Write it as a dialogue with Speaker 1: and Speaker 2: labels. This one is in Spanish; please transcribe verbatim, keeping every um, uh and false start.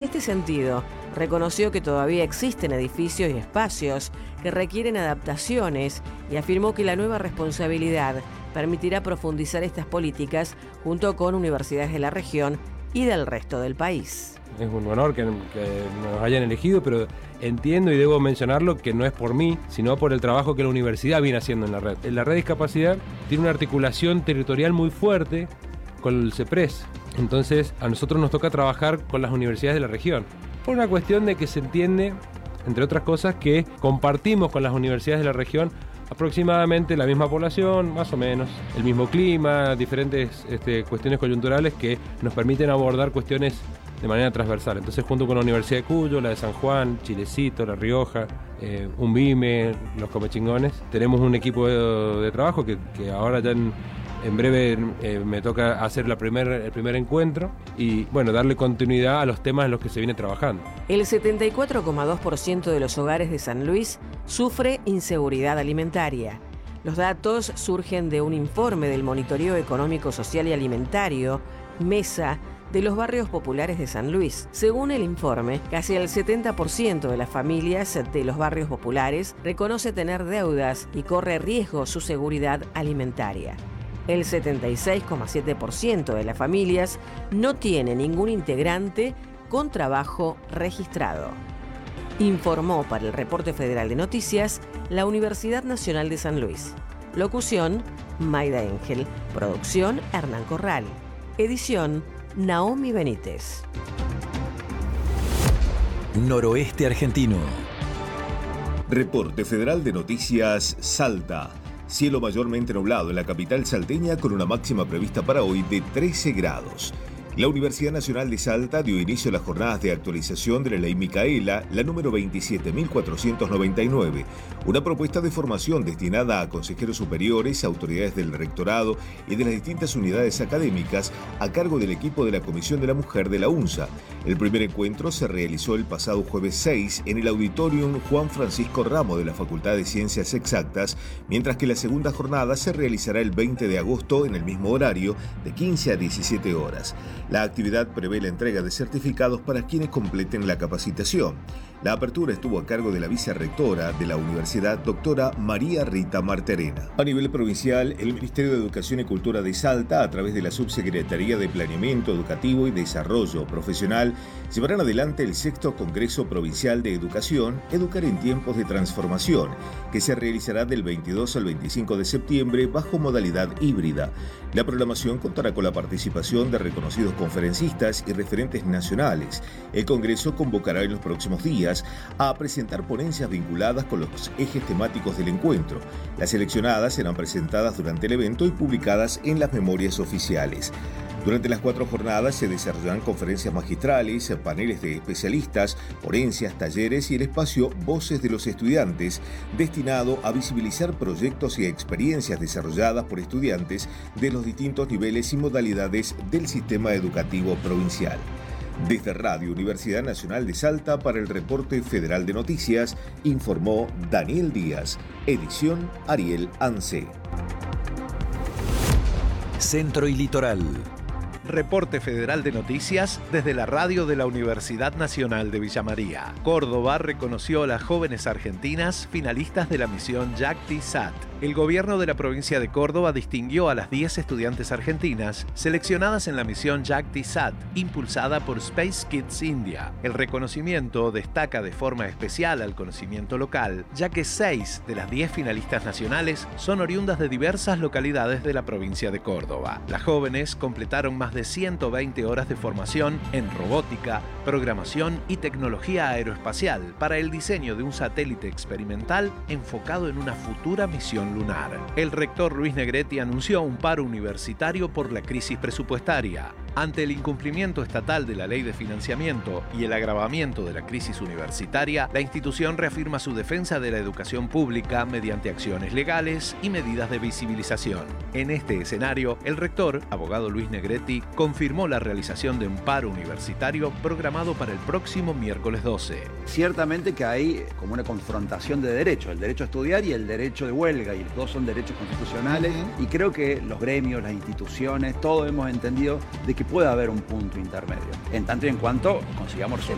Speaker 1: este sentido, reconoció que todavía existen edificios y espacios que requieren adaptaciones y afirmó que la nueva responsabilidad permitirá profundizar estas políticas junto con universidades de la región y del resto del país.
Speaker 2: Es un honor que, que nos hayan elegido, pero entiendo y debo mencionarlo que no es por mí, sino por el trabajo que la universidad viene haciendo en la red. La red discapacidad tiene una articulación territorial muy fuerte con el CEPRES. Entonces, a nosotros nos toca trabajar con las universidades de la región. Por una cuestión de que se entiende, entre otras cosas, que compartimos con las universidades de la región aproximadamente la misma población, más o menos, el mismo clima, diferentes este, cuestiones coyunturales que nos permiten abordar cuestiones de manera transversal. Entonces, junto con la Universidad de Cuyo, la de San Juan, Chilecito, La Rioja, eh, Umbime, los Comechingones, tenemos un equipo de, de trabajo que, que ahora ya en, en breve eh, me toca hacer la primer, el primer encuentro y, bueno, darle continuidad a los temas en los que se viene trabajando.
Speaker 1: El setenta y cuatro coma dos por ciento de los hogares de San Luis sufre inseguridad alimentaria. Los datos surgen de un informe del Monitoreo Económico, Social y Alimentario, MESA, de los barrios populares de San Luis. Según el informe, casi el setenta por ciento de las familias de los barrios populares reconoce tener deudas y corre riesgo su seguridad alimentaria. El setenta y seis coma siete por ciento de las familias no tiene ningún integrante con trabajo registrado. Informó para el Reporte Federal de Noticias la Universidad Nacional de San Luis. Locución, Maida Engel. Producción, Hernán Corral. Edición, Naomi Benítez.
Speaker 3: Noroeste argentino.
Speaker 4: Reporte Federal de Noticias, Salta. Cielo mayormente nublado en la capital salteña con una máxima prevista para hoy de trece grados. La Universidad Nacional de Salta dio inicio a las jornadas de actualización de la Ley Micaela, la número veintisiete mil cuatrocientos noventa y nueve, una propuesta de formación destinada a consejeros superiores, autoridades del rectorado y de las distintas unidades académicas a cargo del equipo de la Comisión de la Mujer de la UNSA. El primer encuentro se realizó el pasado jueves seis en el Auditorium Juan Francisco Ramos de la Facultad de Ciencias Exactas, mientras que la segunda jornada se realizará el veinte de agosto en el mismo horario, de quince a diecisiete horas. La actividad prevé la entrega de certificados para quienes completen la capacitación. La apertura estuvo a cargo de la vicerrectora de la universidad, doctora María Rita Marterena. A nivel provincial, el Ministerio de Educación y Cultura de Salta, a través de la Subsecretaría de Planeamiento Educativo y Desarrollo Profesional, llevarán adelante el sexto Congreso Provincial de Educación, Educar en Tiempos de Transformación, que se realizará del veintidós al veinticinco de septiembre bajo modalidad híbrida. La programación contará con la participación de reconocidos conferencistas y referentes nacionales. El Congreso convocará en los próximos días a presentar ponencias vinculadas con los ejes temáticos del encuentro. Las seleccionadas serán presentadas durante el evento y publicadas en las memorias oficiales. Durante las cuatro jornadas se desarrollarán conferencias magistrales, paneles de especialistas, ponencias, talleres y el espacio Voces de los Estudiantes, destinado a visibilizar proyectos y experiencias desarrolladas por estudiantes de los distintos niveles y modalidades del sistema educativo provincial. Desde Radio Universidad Nacional de Salta para el Reporte Federal de Noticias, informó Daniel Díaz, edición Ariel Anse.
Speaker 3: Centro y Litoral.
Speaker 5: Reporte Federal de Noticias desde la radio de la Universidad Nacional de Villa María. Córdoba reconoció a las jóvenes argentinas finalistas de la misión YACTI-SAT. El gobierno de la provincia de Córdoba distinguió a las diez estudiantes argentinas seleccionadas en la misión YACTI-SAT, impulsada por Space Kids India. El reconocimiento destaca de forma especial al conocimiento local, ya que seis de las diez finalistas nacionales son oriundas de diversas localidades de la provincia de Córdoba. Las jóvenes completaron más de ciento veinte horas de formación en robótica, programación y tecnología aeroespacial para el diseño de un satélite experimental enfocado en una futura misión lunar. El rector Luis Negretti anunció un paro universitario por la crisis presupuestaria. Ante el incumplimiento estatal de la ley de financiamiento y el agravamiento de la crisis universitaria, la institución reafirma su defensa de la educación pública mediante acciones legales y medidas de visibilización. En este escenario, el rector, abogado Luis Negretti, confirmó la realización de un paro universitario programado para el próximo miércoles doce.
Speaker 6: Ciertamente que hay como una confrontación de derechos, el derecho a estudiar y el derecho de huelga, y los dos son derechos constitucionales, y creo que los gremios, las instituciones, todos hemos entendido de que puede haber un punto intermedio, en tanto y en cuanto consigamos